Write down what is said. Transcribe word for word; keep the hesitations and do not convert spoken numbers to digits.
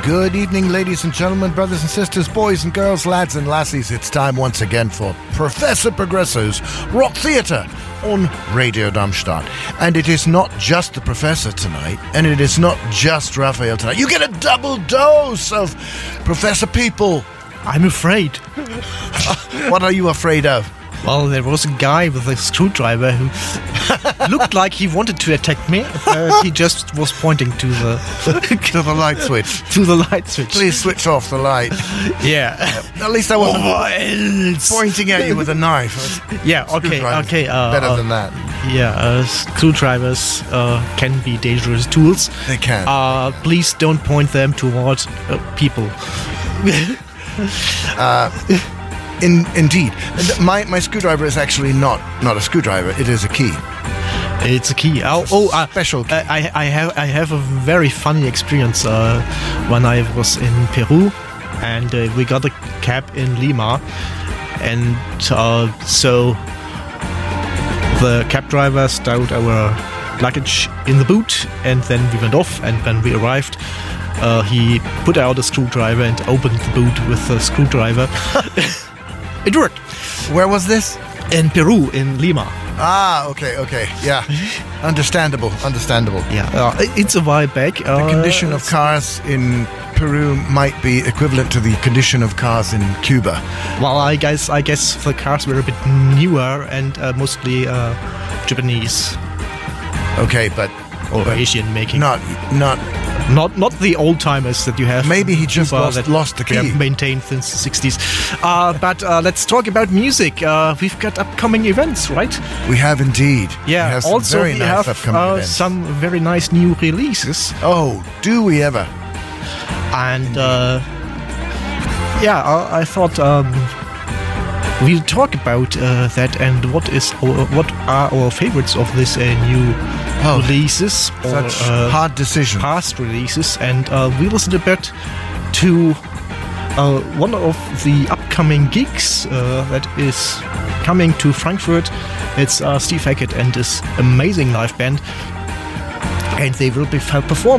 Good evening, ladies and gentlemen, brothers and sisters, boys and girls, lads and lassies. It's time once again for Professor Progresso's Rock Theatre on Radio Darmstadt. And it is not just the Professor tonight, and it is not just Raphael tonight. You get a double dose of Professor People. I'm afraid. What are you afraid of? Well, there was a guy with a screwdriver who looked like he wanted to attack me. Uh, he just was pointing to the to the light switch. To the light switch. Please switch off the light. Yeah. Uh, at least I wasn't oh, pointing at you with a knife. Yeah. Okay. Okay. Uh, better uh, than that. Yeah. Uh, screwdrivers uh, can be dangerous tools. They can. Uh, please don't point them towards uh, people. uh. In, indeed. My my screwdriver is actually not, not a screwdriver. It is a key. It's a key. Oh, oh uh, special key. I, I have I have a very funny experience uh, when I was in Peru, and uh, we got a cab in Lima, and uh, so the cab driver stowed our luggage in the boot, and then we went off. And when we arrived, uh, he put out a screwdriver and opened the boot with a screwdriver. It worked. Where was this? In Peru, in Lima. Ah, okay, okay, yeah. Understandable, understandable. Yeah, uh, it's a while back. Uh, the condition of cars in Peru might be equivalent to the condition of cars in Cuba. Well, I guess I guess the cars were a bit newer and uh, mostly uh, Japanese. Okay, but or but Asian making. Not, not. Not not the old timers that you have. Maybe he just lost, that lost the key. Have maintained since the sixties. Uh, but uh, let's talk about music. Uh, we've got upcoming events, right? We have indeed. Yeah. We have some also, very we nice have upcoming uh, events. some very nice new releases. Oh, do we ever? And uh, yeah, I, I thought um, we'll talk about uh, that and what is our, what are our favorites of this uh, new. Oh, releases or such uh, hard decisions. Past releases, and uh, we listened a bit to uh, one of the upcoming gigs uh, that is coming to Frankfurt. It's uh, Steve Hackett and his amazing live band, and they will be performing